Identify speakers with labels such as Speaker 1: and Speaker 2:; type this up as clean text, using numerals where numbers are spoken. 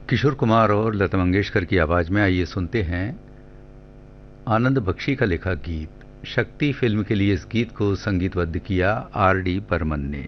Speaker 1: किशोर कुमार और लता मंगेशकर की आवाज में आइए सुनते हैं आनंद बख्शी का लिखा गीत। शक्ति फिल्म के लिए इस गीत को संगीतबद्ध किया आर डी बर्मन ने।